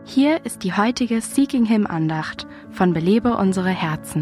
Hier ist die heutige Seeking Him Andacht von Belebe unsere Herzen.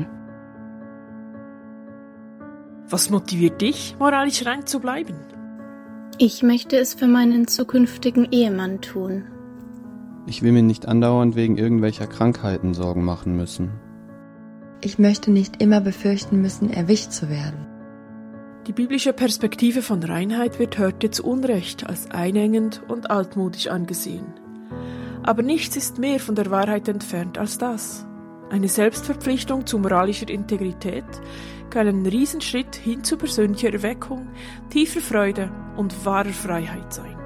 Was motiviert dich, moralisch rein zu bleiben? Ich möchte es für meinen zukünftigen Ehemann tun. Ich will mir nicht andauernd wegen irgendwelcher Krankheiten Sorgen machen müssen. Ich möchte nicht immer befürchten müssen, erwischt zu werden. Die biblische Perspektive von Reinheit wird heute zu Unrecht als einengend und altmodisch angesehen. Aber nichts ist mehr von der Wahrheit entfernt als das. Eine Selbstverpflichtung zu moralischer Integrität kann ein Riesenschritt hin zu persönlicher Erweckung, tiefer Freude und wahrer Freiheit sein.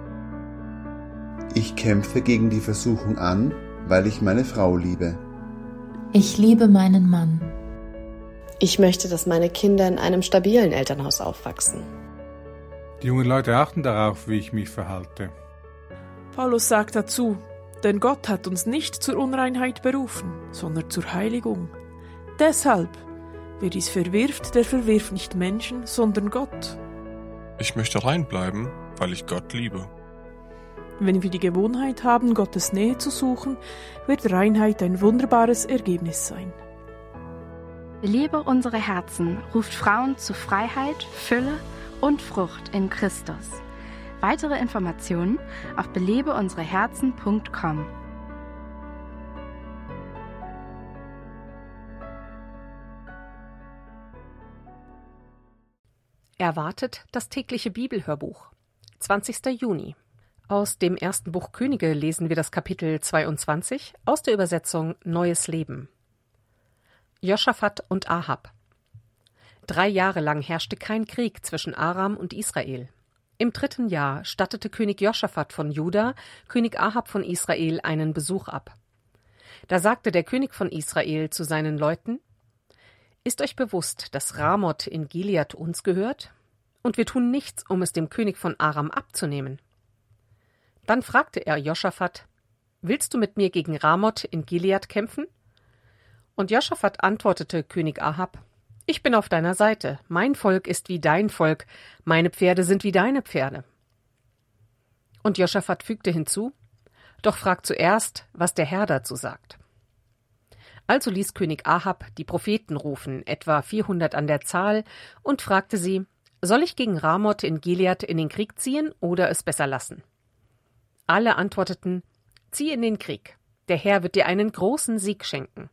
Ich kämpfe gegen die Versuchung an, weil ich meine Frau liebe. Ich liebe meinen Mann. Ich möchte, dass meine Kinder in einem stabilen Elternhaus aufwachsen. Die jungen Leute achten darauf, wie ich mich verhalte. Paulus sagt dazu, denn Gott hat uns nicht zur Unreinheit berufen, sondern zur Heiligung. Deshalb, wer dies verwirft, der verwirft nicht Menschen, sondern Gott. Ich möchte rein bleiben, weil ich Gott liebe. Wenn wir die Gewohnheit haben, Gottes Nähe zu suchen, wird Reinheit ein wunderbares Ergebnis sein. Belebe unsere Herzen ruft Frauen zu Freiheit, Fülle und Frucht in Christus. Weitere Informationen auf belebeunsereherzen.com. Erwartet das tägliche Bibelhörbuch. 20. Juni. Aus dem ersten Buch Könige lesen wir das Kapitel 22 aus der Übersetzung Neues Leben. Josaphat und Ahab. 3 Jahre lang herrschte kein Krieg zwischen Aram und Israel. Im 3. Jahr stattete König Josaphat von Juda König Ahab von Israel einen Besuch ab. Da sagte der König von Israel zu seinen Leuten: Ist euch bewusst, dass Ramoth in Gilead uns gehört? Und wir tun nichts, um es dem König von Aram abzunehmen. Dann fragte er Josaphat: Willst du mit mir gegen Ramoth in Gilead kämpfen? Und Josaphat antwortete König Ahab: Ich bin auf deiner Seite, mein Volk ist wie dein Volk, meine Pferde sind wie deine Pferde. Und Josaphat fügte hinzu: Doch frag zuerst, was der Herr dazu sagt. Also ließ König Ahab die Propheten rufen, etwa 400 an der Zahl, und fragte sie: Soll ich gegen Ramoth in Gilead in den Krieg ziehen oder es besser lassen? Alle antworteten: Zieh in den Krieg, der Herr wird dir einen großen Sieg schenken.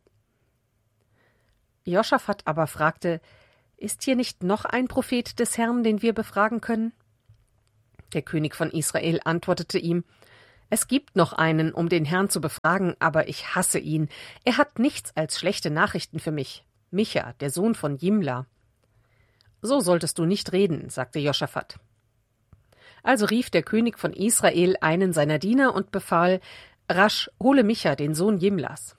Josaphat aber fragte: Ist hier nicht noch ein Prophet des Herrn, den wir befragen können? Der König von Israel antwortete ihm: Es gibt noch einen, um den Herrn zu befragen, aber ich hasse ihn. Er hat nichts als schlechte Nachrichten für mich. Micha, der Sohn von Jimla. So solltest du nicht reden, sagte Josaphat. Also rief der König von Israel einen seiner Diener und befahl: Rasch, hole Micha, den Sohn Jimlas.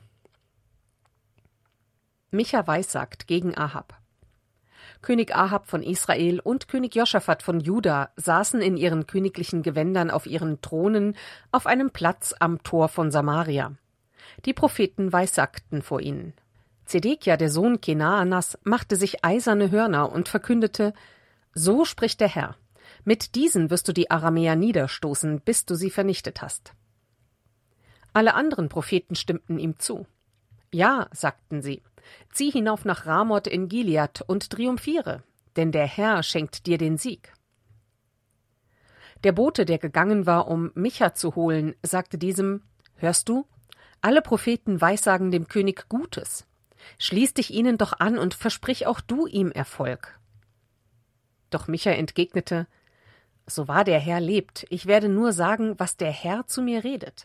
Micha weissagt gegen Ahab. König Ahab von Israel und König Josaphat von Juda saßen in ihren königlichen Gewändern auf ihren Thronen auf einem Platz am Tor von Samaria. Die Propheten weissagten vor ihnen. Zedekia, der Sohn Kenaanas, machte sich eiserne Hörner und verkündete: So spricht der Herr: Mit diesen wirst du die Aramäer niederstoßen, bis du sie vernichtet hast. Alle anderen Propheten stimmten ihm zu. Ja, sagten sie, zieh hinauf nach Ramoth in Gilead und triumphiere, denn der Herr schenkt dir den Sieg. Der Bote, der gegangen war, um Micha zu holen, sagte diesem: Hörst du? Alle Propheten weissagen dem König Gutes. Schließ dich ihnen doch an und versprich auch du ihm Erfolg. Doch Micha entgegnete: So wahr der Herr lebt, ich werde nur sagen, was der Herr zu mir redet.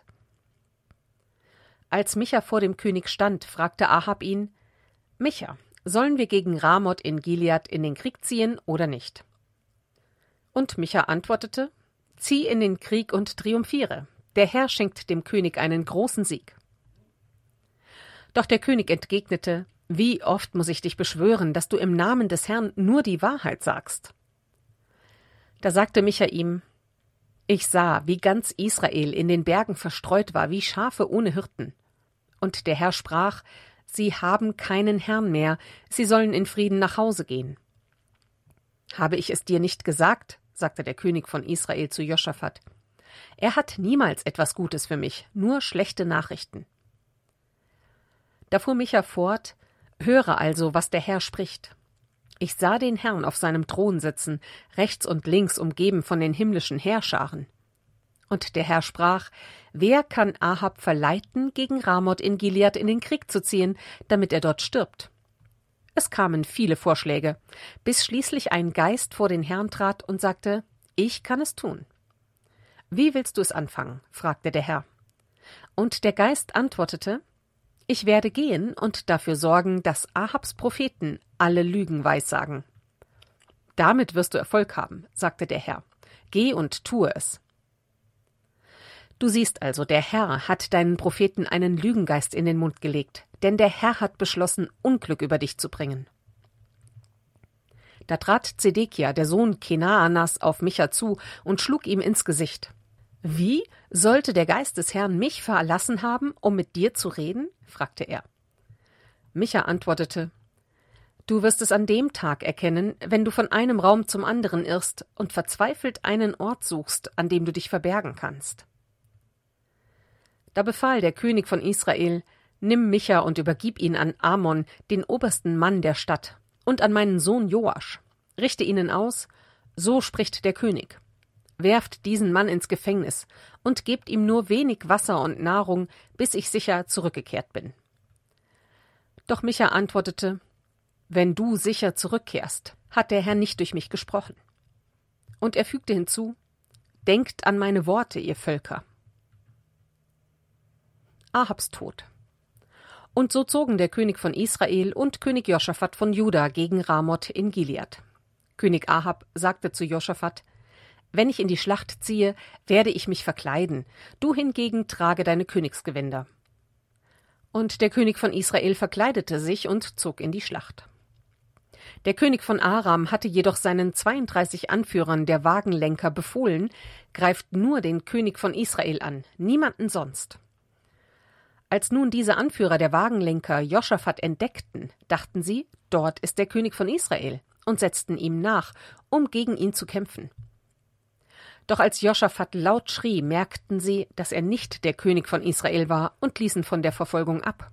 Als Micha vor dem König stand, fragte Ahab ihn: Micha, sollen wir gegen Ramoth in Gilead in den Krieg ziehen oder nicht? Und Micha antwortete: Zieh in den Krieg und triumphiere. Der Herr schenkt dem König einen großen Sieg. Doch der König entgegnete: Wie oft muss ich dich beschwören, dass du im Namen des Herrn nur die Wahrheit sagst? Da sagte Micha ihm: Ich sah, wie ganz Israel in den Bergen verstreut war, wie Schafe ohne Hirten. Und der Herr sprach: Sie haben keinen Herrn mehr, sie sollen in Frieden nach Hause gehen. Habe ich es dir nicht gesagt, sagte der König von Israel zu Josaphat, Er hat niemals etwas Gutes für mich, nur schlechte Nachrichten. Da fuhr Micha fort: Höre also, was der Herr spricht. Ich sah den Herrn auf seinem Thron sitzen, rechts und links umgeben von den himmlischen Heerscharen. Und der Herr sprach: Wer kann Ahab verleiten, gegen Ramoth in Gilead in den Krieg zu ziehen, damit er dort stirbt? Es kamen viele Vorschläge, bis schließlich ein Geist vor den Herrn trat und sagte: Ich kann es tun. Wie willst du es anfangen? Fragte der Herr. Und der Geist antwortete: Ich werde gehen und dafür sorgen, dass Ahabs Propheten alle Lügen weissagen. Damit wirst du Erfolg haben, sagte der Herr. Geh und tue es. Du siehst also, der Herr hat deinen Propheten einen Lügengeist in den Mund gelegt, denn der Herr hat beschlossen, Unglück über dich zu bringen. Da trat Zedekia, der Sohn Kenaanas, auf Micha zu und schlug ihm ins Gesicht. Wie? Sollte der Geist des Herrn mich verlassen haben, um mit dir zu reden? Fragte er. Micha antwortete: Du wirst es an dem Tag erkennen, wenn du von einem Raum zum anderen irrst und verzweifelt einen Ort suchst, an dem du dich verbergen kannst. Da befahl der König von Israel: Nimm Micha und übergib ihn an Amon, den obersten Mann der Stadt, und an meinen Sohn Joasch. Richte ihnen aus: So spricht der König. Werft diesen Mann ins Gefängnis und gebt ihm nur wenig Wasser und Nahrung, bis ich sicher zurückgekehrt bin. Doch Micha antwortete: Wenn du sicher zurückkehrst, hat der Herr nicht durch mich gesprochen. Und er fügte hinzu: Denkt an meine Worte, ihr Völker. Ahabs Tod. Und so zogen der König von Israel und König Joschafat von Juda gegen Ramoth in Gilead. König Ahab sagte zu Joschafat: Wenn ich in die Schlacht ziehe, werde ich mich verkleiden, du hingegen trage deine Königsgewänder. Und der König von Israel verkleidete sich und zog in die Schlacht. Der König von Aram hatte jedoch seinen 32 Anführern der Wagenlenker befohlen: Greift nur den König von Israel an, niemanden sonst. Als nun diese Anführer der Wagenlenker Joschafat entdeckten, dachten sie: Dort ist der König von Israel, und setzten ihm nach, um gegen ihn zu kämpfen. Doch als Joschafat laut schrie, merkten sie, dass er nicht der König von Israel war, und ließen von der Verfolgung ab.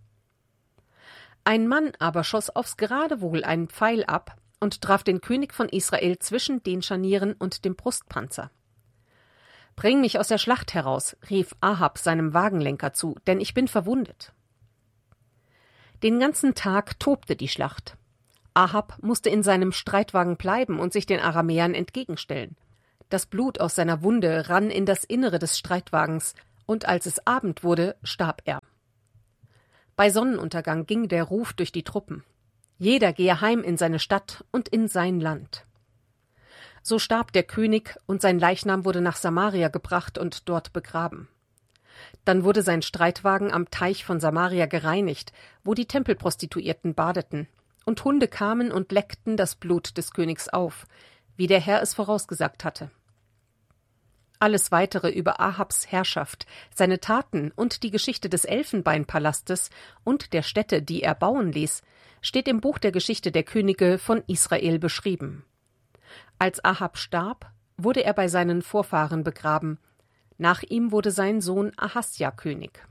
Ein Mann aber schoss aufs Geratewohl einen Pfeil ab und traf den König von Israel zwischen den Scharnieren und dem Brustpanzer. »Bring mich aus der Schlacht heraus«, rief Ahab seinem Wagenlenker zu, »denn ich bin verwundet.« Den ganzen Tag tobte die Schlacht. Ahab musste in seinem Streitwagen bleiben und sich den Aramäern entgegenstellen. Das Blut aus seiner Wunde rann in das Innere des Streitwagens, und als es Abend wurde, starb er. Bei Sonnenuntergang ging der Ruf durch die Truppen: Jeder gehe heim in seine Stadt und in sein Land. So starb der König, und sein Leichnam wurde nach Samaria gebracht und dort begraben. Dann wurde sein Streitwagen am Teich von Samaria gereinigt, wo die Tempelprostituierten badeten, und Hunde kamen und leckten das Blut des Königs auf, wie der Herr es vorausgesagt hatte. Alles Weitere über Ahabs Herrschaft, seine Taten und die Geschichte des Elfenbeinpalastes und der Städte, die er bauen ließ, steht im Buch der Geschichte der Könige von Israel beschrieben. Als Ahab starb, wurde er bei seinen Vorfahren begraben. Nach ihm wurde sein Sohn Ahasja König.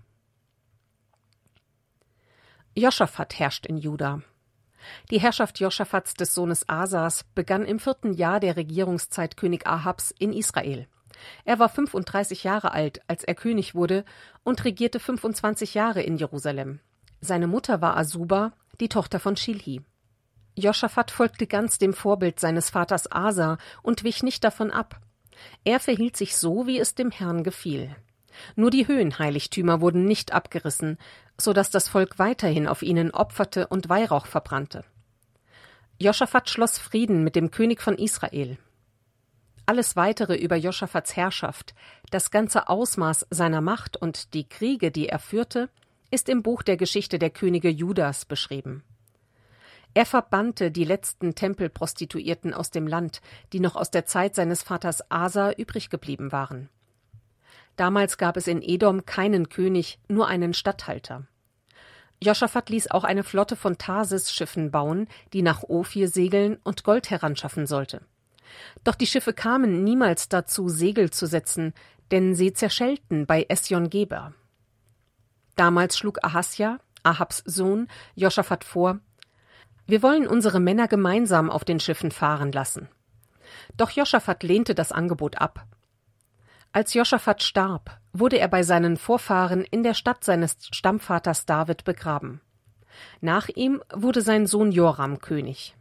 Joschafat herrscht in Juda. Die Herrschaft Joschafats des Sohnes Asas begann im 4. Jahr der Regierungszeit König Ahabs in Israel. Er war 35 Jahre alt, als er König wurde, und regierte 25 Jahre in Jerusalem. Seine Mutter war Asuba, die Tochter von Schilhi. Joschafat folgte ganz dem Vorbild seines Vaters Asa und wich nicht davon ab. Er verhielt sich so, wie es dem Herrn gefiel. Nur die Höhenheiligtümer wurden nicht abgerissen, so dass das Volk weiterhin auf ihnen opferte und Weihrauch verbrannte. Joschafat schloss Frieden mit dem König von Israel. Alles Weitere über Joschafats Herrschaft, das ganze Ausmaß seiner Macht und die Kriege, die er führte, ist im Buch der Geschichte der Könige Judas beschrieben. Er verbannte die letzten Tempelprostituierten aus dem Land, die noch aus der Zeit seines Vaters Asa übrig geblieben waren. Damals gab es in Edom keinen König, nur einen Statthalter. Joschafat ließ auch eine Flotte von Tarsis-Schiffen bauen, die nach Ophir segeln und Gold heranschaffen sollte. Doch die Schiffe kamen niemals dazu, Segel zu setzen, denn sie zerschellten bei Esjon-Geber. Damals schlug Ahasja, Ahabs Sohn, Joschafat vor: Wir wollen unsere Männer gemeinsam auf den Schiffen fahren lassen. Doch Joschafat lehnte das Angebot ab. Als Joschafat starb, wurde er bei seinen Vorfahren in der Stadt seines Stammvaters David begraben. Nach ihm wurde sein Sohn Joram König.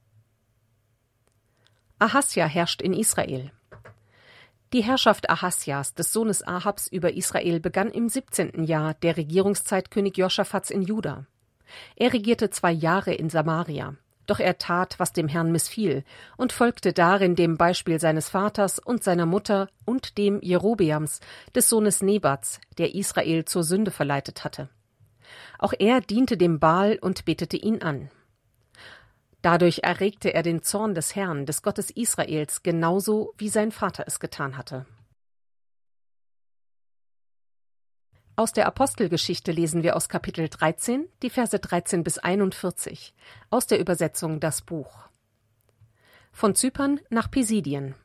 Ahasja herrscht in Israel. Die Herrschaft Ahasjas, des Sohnes Ahabs, über Israel begann im 17. Jahr der Regierungszeit König Joschafats in Juda. Er regierte 2 Jahre in Samaria, doch er tat, was dem Herrn missfiel, und folgte darin dem Beispiel seines Vaters und seiner Mutter und dem Jerobeams, des Sohnes Nebats, der Israel zur Sünde verleitet hatte. Auch er diente dem Baal und betete ihn an. Dadurch erregte er den Zorn des Herrn, des Gottes Israels, genauso wie sein Vater es getan hatte. Aus der Apostelgeschichte lesen wir aus Kapitel 13, die Verse 13 bis 41, aus der Übersetzung Das Buch. Von Zypern nach Pisidien.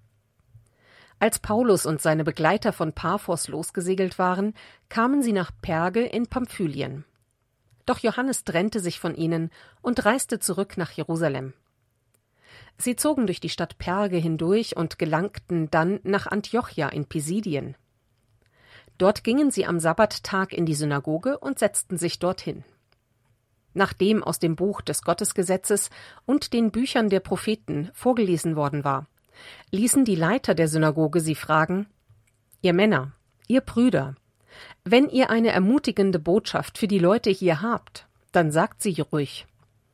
Als Paulus und seine Begleiter von Paphos losgesegelt waren, kamen sie nach Perge in Pamphylien. Doch Johannes trennte sich von ihnen und reiste zurück nach Jerusalem. Sie zogen durch die Stadt Perge hindurch und gelangten dann nach Antiochia in Pisidien. Dort gingen sie am Sabbattag in die Synagoge und setzten sich dorthin. Nachdem aus dem Buch des Gottesgesetzes und den Büchern der Propheten vorgelesen worden war, ließen die Leiter der Synagoge sie fragen: Ihr Männer, ihr Brüder, wenn ihr eine ermutigende Botschaft für die Leute hier habt, dann sagt sie ruhig.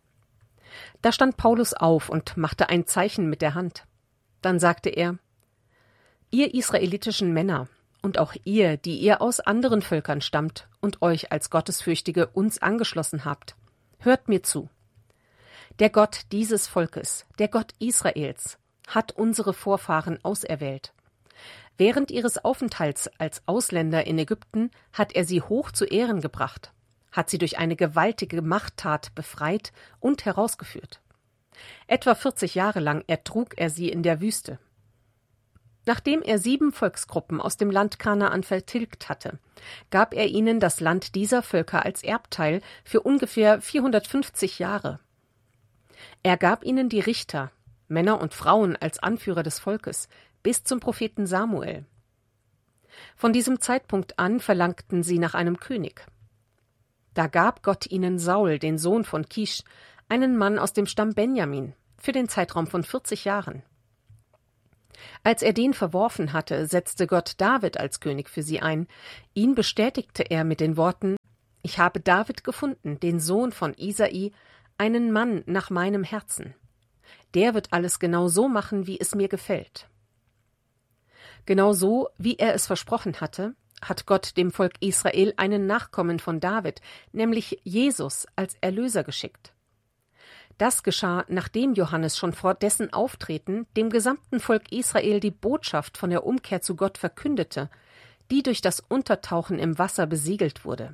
Da stand Paulus auf und machte ein Zeichen mit der Hand. Dann sagte er: Ihr israelitischen Männer und auch ihr, die ihr aus anderen Völkern stammt und euch als Gottesfürchtige uns angeschlossen habt, hört mir zu. Der Gott dieses Volkes, der Gott Israels, hat unsere Vorfahren auserwählt. Während ihres Aufenthalts als Ausländer in Ägypten hat er sie hoch zu Ehren gebracht, hat sie durch eine gewaltige Machttat befreit und herausgeführt. Etwa 40 Jahre lang ertrug er sie in der Wüste. Nachdem er 7 Volksgruppen aus dem Land Kanaan vertilgt hatte, gab er ihnen das Land dieser Völker als Erbteil für ungefähr 450 Jahre. Er gab ihnen die Richter, Männer und Frauen als Anführer des Volkes, bis zum Propheten Samuel. Von diesem Zeitpunkt an verlangten sie nach einem König. Da gab Gott ihnen Saul, den Sohn von Kisch, einen Mann aus dem Stamm Benjamin, für den Zeitraum von 40 Jahren. Als er den verworfen hatte, setzte Gott David als König für sie ein. Ihn bestätigte er mit den Worten: Ich habe David gefunden, den Sohn von Isai, einen Mann nach meinem Herzen. Der wird alles genau so machen, wie es mir gefällt. Genau so, wie er es versprochen hatte, hat Gott dem Volk Israel einen Nachkommen von David, nämlich Jesus, als Erlöser geschickt. Das geschah, nachdem Johannes schon vor dessen Auftreten dem gesamten Volk Israel die Botschaft von der Umkehr zu Gott verkündete, die durch das Untertauchen im Wasser besiegelt wurde.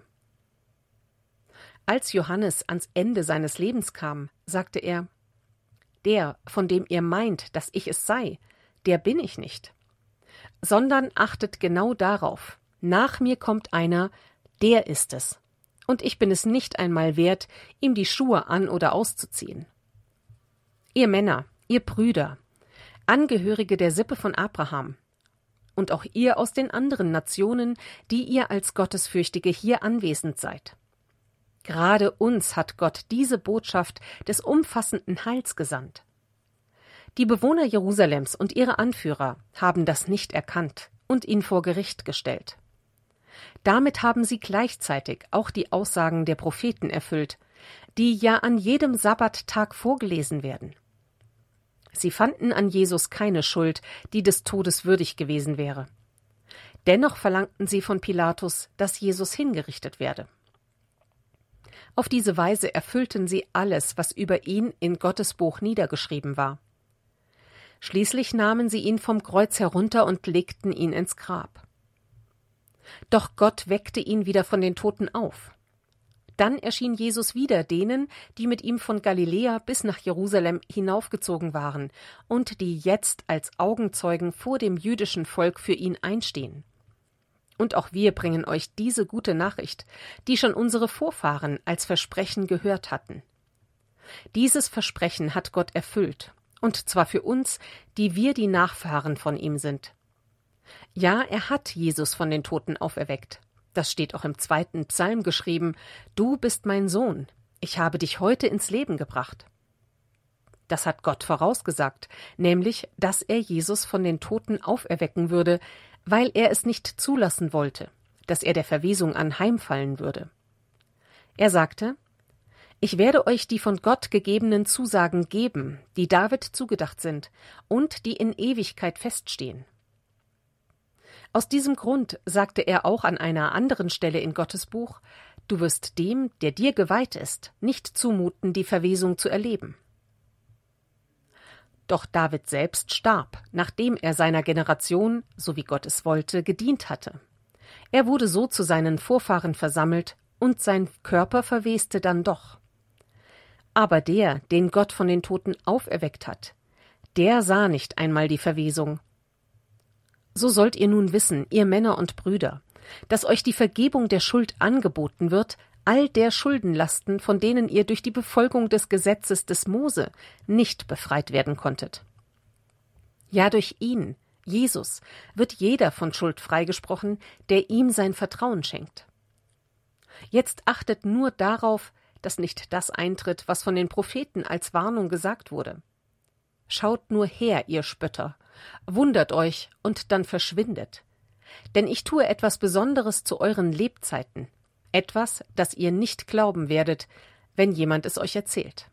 Als Johannes ans Ende seines Lebens kam, sagte er: Der, von dem ihr meint, dass ich es sei, der bin ich nicht. Sondern achtet genau darauf: Nach mir kommt einer, der ist es. Und ich bin es nicht einmal wert, ihm die Schuhe an- oder auszuziehen. Ihr Männer, ihr Brüder, Angehörige der Sippe von Abraham, und auch ihr aus den anderen Nationen, die ihr als Gottesfürchtige hier anwesend seid. Gerade uns hat Gott diese Botschaft des umfassenden Heils gesandt. Die Bewohner Jerusalems und ihre Anführer haben das nicht erkannt und ihn vor Gericht gestellt. Damit haben sie gleichzeitig auch die Aussagen der Propheten erfüllt, die ja an jedem Sabbattag vorgelesen werden. Sie fanden an Jesus keine Schuld, die des Todes würdig gewesen wäre. Dennoch verlangten sie von Pilatus, dass Jesus hingerichtet werde. Auf diese Weise erfüllten sie alles, was über ihn in Gottes Buch niedergeschrieben war. Schließlich nahmen sie ihn vom Kreuz herunter und legten ihn ins Grab. Doch Gott weckte ihn wieder von den Toten auf. Dann erschien Jesus wieder denen, die mit ihm von Galiläa bis nach Jerusalem hinaufgezogen waren und die jetzt als Augenzeugen vor dem jüdischen Volk für ihn einstehen. Und auch wir bringen euch diese gute Nachricht, die schon unsere Vorfahren als Versprechen gehört hatten. Dieses Versprechen hat Gott erfüllt, und zwar für uns, die wir die Nachfahren von ihm sind. Ja, er hat Jesus von den Toten auferweckt. Das steht auch im 2. Psalm geschrieben: Du bist mein Sohn, ich habe dich heute ins Leben gebracht. Das hat Gott vorausgesagt, nämlich, dass er Jesus von den Toten auferwecken würde, weil er es nicht zulassen wollte, dass er der Verwesung anheimfallen würde. Er sagte: Ich werde euch die von Gott gegebenen Zusagen geben, die David zugedacht sind und die in Ewigkeit feststehen. Aus diesem Grund sagte er auch an einer anderen Stelle in Gottes Buch: Du wirst dem, der dir geweiht ist, nicht zumuten, die Verwesung zu erleben. Doch David selbst starb, nachdem er seiner Generation, so wie Gott es wollte, gedient hatte. Er wurde so zu seinen Vorfahren versammelt, und sein Körper verweste dann doch. Aber der, den Gott von den Toten auferweckt hat, der sah nicht einmal die Verwesung. So sollt ihr nun wissen, ihr Männer und Brüder, dass euch die Vergebung der Schuld angeboten wird, all der Schuldenlasten, von denen ihr durch die Befolgung des Gesetzes des Mose nicht befreit werden konntet. Ja, durch ihn, Jesus, wird jeder von Schuld freigesprochen, der ihm sein Vertrauen schenkt. Jetzt achtet nur darauf, dass nicht das eintritt, was von den Propheten als Warnung gesagt wurde. Schaut nur her, ihr Spötter, wundert euch und dann verschwindet. Denn ich tue etwas Besonderes zu euren Lebzeiten, etwas, das ihr nicht glauben werdet, wenn jemand es euch erzählt.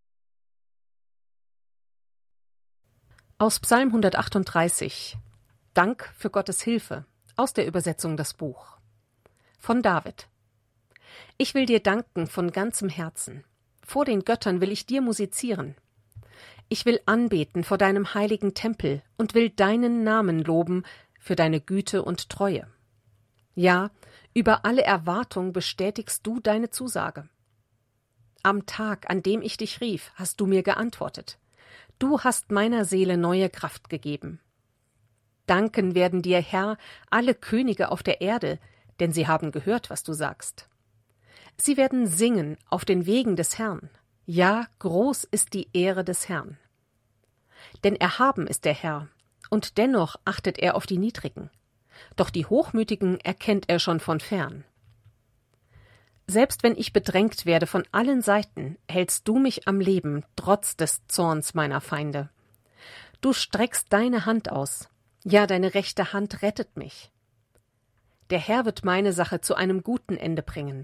Aus Psalm 138. Dank für Gottes Hilfe, aus der Übersetzung Das Buch. Von David. Ich will dir danken von ganzem Herzen. Vor den Göttern will ich dir musizieren. Ich will anbeten vor deinem heiligen Tempel und will deinen Namen loben für deine Güte und Treue. Ja, über alle Erwartung bestätigst du deine Zusage. Am Tag, an dem ich dich rief, hast du mir geantwortet. Du hast meiner Seele neue Kraft gegeben. Danken werden dir, Herr, alle Könige auf der Erde, denn sie haben gehört, was du sagst. Sie werden singen auf den Wegen des Herrn. Ja, groß ist die Ehre des Herrn. Denn erhaben ist der Herr, und dennoch achtet er auf die Niedrigen. Doch die Hochmütigen erkennt er schon von fern. Selbst wenn ich bedrängt werde von allen Seiten, hältst du mich am Leben, trotz des Zorns meiner Feinde. Du streckst deine Hand aus, ja, deine rechte Hand rettet mich. Der Herr wird meine Sache zu einem guten Ende bringen.